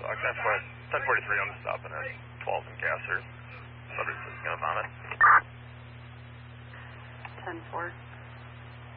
Sock. 1043 on the stop and at 12 in Gasser. Subject is going to vomit. 10-4.